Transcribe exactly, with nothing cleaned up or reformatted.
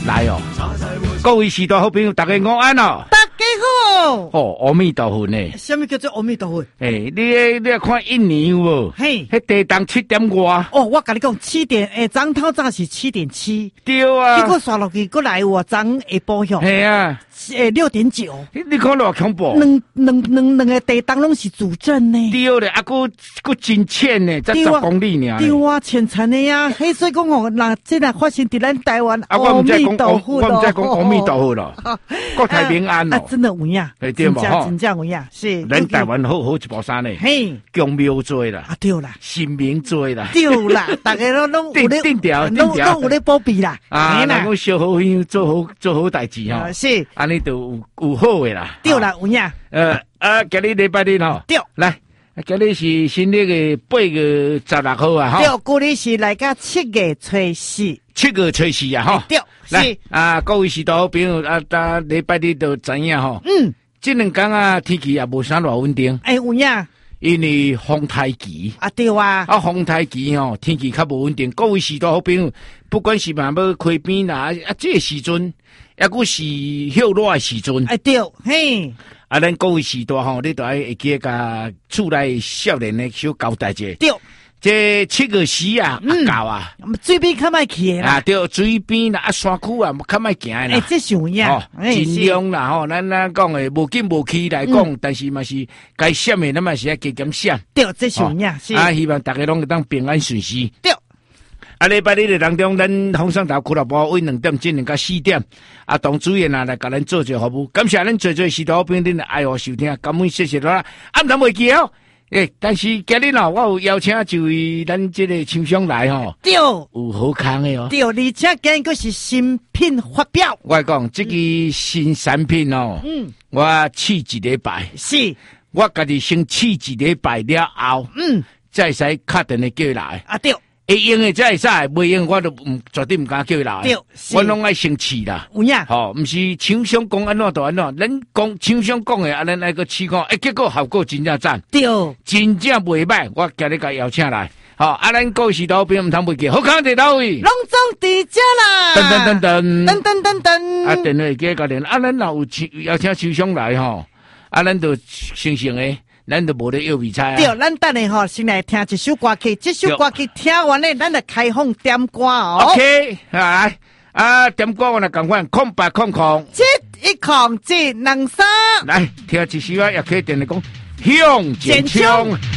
来哦，各位时代好朋友，大家午安哦。 大家好。 哦，阿弥陀佛呢？ 什么叫做阿弥陀佛？ 诶、欸，你你看一年有无？ 嘿， 迄地动七點外。 哦，我跟你講，七點誒，昨透早是七點七。 對啊。 結果刷落去，過來我昨下晡向。 係啊。 誒，六點九。 你看偌恐怖。 兩兩兩兩個地動攏是主陣呢。 對咧，啊，佫佫真淺呢，才十公里呢。 對啊，淺層的呀。嘿，所以講哦，嗱，即係發生喺咱台灣。 啊，我唔知講，我唔知講阿彌陀佛咯。國泰民安咯。 啊，真的有影。 係對嘛？吼， 真正有影。是。 咱台灣好好一部山呢。 嘿。 宮廟多啦。 啊，對啦。 神明多啦。 對啦，大家都都定定調，定調。 都有咧保庇啦。 啊，嗱，我燒好香，做好做好代志吼。 是。 安尼就有有好嘅啦。 對啦，有影。 呃啊，今日禮拜日吼。 對。 來。今日是新曆嘅八月十六號啊， 對，舊曆是來個七月初四， 七月初四啊，哈。 對， 是啊，各位時代好朋友啊，大禮拜日都知影吼。 嗯， 這兩天啊，天氣也無啥偌穩定。 哎，有影。 因為風台期啊，對啊。 啊，風台期吼，天氣較無穩定。各位時代好朋友，不管是嘛要開邊啦，啊，這個時陣，抑佫是歇熱的時陣。 哎，對，嘿。 啊，咱各位時代吼，你都愛會記甲厝內少年的小交代者。 對， 這七月時啊，啊到啊， 水邊較莫去啦。 啊，對，水邊啦，啊山區啊，較莫行啦。 哎，這是有影。 哦，盡量啦吼，咱咱講誒，無緊無氣來講，但是嘛是該閃誒，咱嘛是要加減閃。 對，這是有影。是啊，希望大家攏會當平安順遂。 對。 啊，禮拜日嘅當中，咱風尚頭俱樂部為兩點進行到四點，啊，董主任啊來甲咱做做服務，感謝咱做做時代好朋友恁嘅愛護收聽，感恩謝謝啦。啊，唔通袂記哦，誒，但是今日哦，我有邀請一位咱這個廠商來吼， 對， 有好康嘅哦， 對，而且今日是新品發表。 我講這個新產品哦，嗯，我試一禮拜， 是， 我家己先試一禮拜了後，嗯，再使確定嘅叫來， 啊對。 會用嘅才會使，袂用我都唔絕對唔敢叫啦。 對， 我攏愛先試啦。 有影， 吼，毋是廠商講安怎就安怎，咱講廠商講嘅，啊，咱愛個試看，誒，結果效果真正讚。 對， 真正袂歹，我今日甲邀請來，吼，啊，咱各位時代邊唔通袂記，好康在倒位。 攏總佇遮啦。 噔噔噔噔， 噔噔噔噔。啊， 電話機甲連，啊，咱若有邀請廠商來吼，啊，咱就成成誒。咱都無咧要味菜啊！ 對，咱等下吼先來聽一首歌曲，這首歌曲聽完咧，咱就開放點歌哦。 OK，來啊，點歌我來講翻，空白空空， 一一空一兩三， 來聽一首啊，也可以電嚟講向前衝。